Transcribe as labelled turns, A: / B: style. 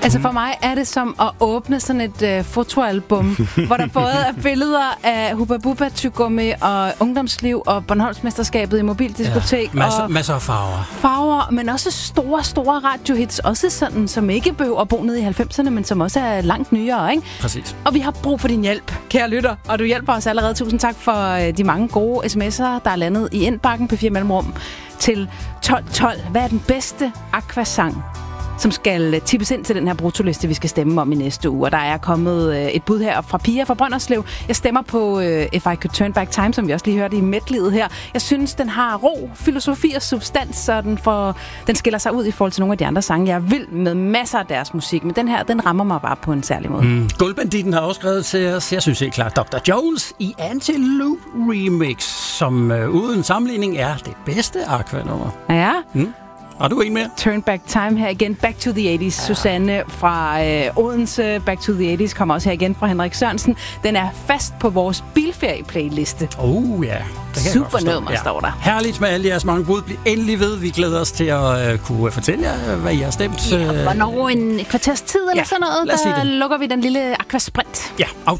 A: Altså for mig er det som at åbne sådan et fotoalbum, hvor der både er billeder af Hubba Bubba, Tyggegummi og ungdomsliv og Bornholmsmesterskabet i mobildiskotek.
B: Ja, masser af farver.
A: Farver, men også store radiohits. Også sådan, som ikke behøver at bo nede i 90'erne, men som også er langt nyere, ikke?
B: Præcis.
A: Og vi har brug for din hjælp, kære lytter. Og du hjælper os allerede. Tusind tak for de mange gode sms'er, der er landet i indbakken på 4 mellemrum til 1212. Hvad er den bedste Aqua-sang, som skal tippes ind til den her brutoliste, vi skal stemme om i næste uge? Og der er kommet et bud her fra Pia fra Brønderslev. Jeg stemmer på If I Could Turn Back Time, som vi også lige hørte i medlivet her. Jeg synes, den har ro, filosofi og substans, så den skiller sig ud i forhold til nogle af de andre sange. Jeg er vild med masser af deres musik, men den her, den rammer mig bare på en særlig måde.
B: Guldbanditten har også skrevet til os. Jeg synes helt klart, Dr. Jones i Antiloop Remix, som uden sammenligning er det bedste Aqua-nummer.
A: Ja.
B: Har du en mere?
A: Turn Back Time her igen. Back to the 80's. Ja. Susanne fra Odense. Back to the 80's kommer også her igen fra Henrik Sørensen. Den er fast på vores bilferie-playliste.
B: Ja.
A: Super nummer, står der.
B: Herligt med alle jeres mange bud. Bliv endelig ved. Vi glæder os til at kunne fortælle jer, hvad I har stemt.
A: Ja, hvornår en kvarters tid eller sådan noget, der lukker vi den lille Aqua Sprint.
B: Ja,